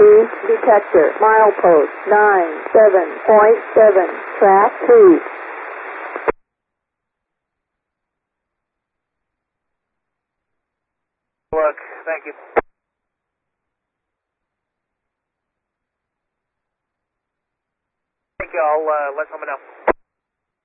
detector, milepost 97.7, track 2. Look, thank you. Thank you, I'll let someone know.